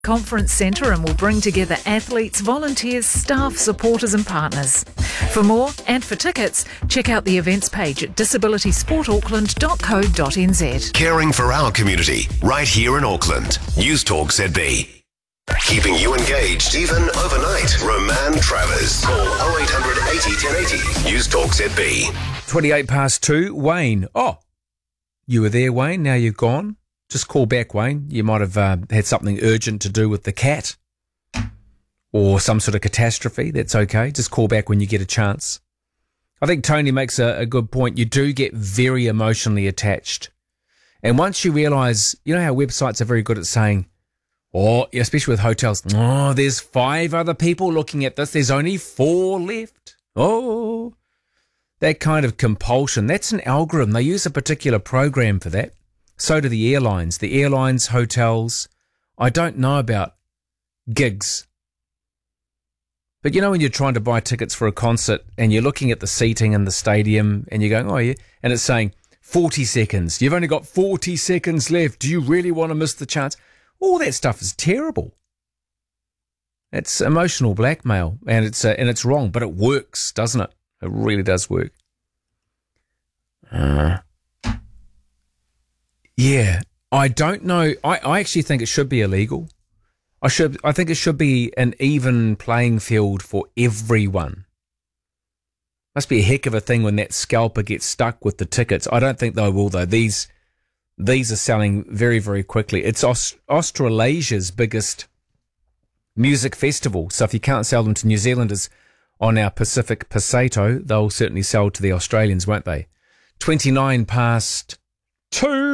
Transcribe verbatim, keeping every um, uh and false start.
Conference Centre and will bring together athletes, volunteers, staff, supporters and partners. For more and for tickets, check out the events page at disability sport auckland dot co dot n z. Caring for our community, right here in Auckland. News Talk Z B. Keeping you engaged even overnight. Roman Travers. Call oh eight hundred eighty ten eighty. News Talk Z B. twenty-eight past two. Wayne. Oh, you were there, Wayne. Now you're gone. Just call back, Wayne. You might have uh, had something urgent to do with the cat or some sort of catastrophe. That's okay. Just call back when you get a chance. I think Tony makes a, a good point. You do get very emotionally attached. And once you realise, you know how websites are very good at saying, oh, especially with hotels, oh, there's five other people looking at this. There's only four left. Oh, that kind of compulsion. That's an algorithm. They use a particular program for that. So do the airlines. The airlines, hotels. I don't know about gigs. But you know when you're trying to buy tickets for a concert and you're looking at the seating in the stadium and you're going, oh yeah, and it's saying forty seconds. You've only got forty seconds left. Do you really want to miss the chance? All that stuff is terrible. It's emotional blackmail and it's uh, and it's wrong, but it works, doesn't it? It really does work. Uh Yeah, I don't know. I, I actually think it should be illegal. I should. I think it should be an even playing field for everyone. Must be a heck of a thing when that scalper gets stuck with the tickets. I don't think they will, though. These these are selling very, very quickly. It's Aust- Australasia's biggest music festival. So if you can't sell them to New Zealanders on our Pacific Passato, they'll certainly sell to the Australians, won't they? twenty-nine past two.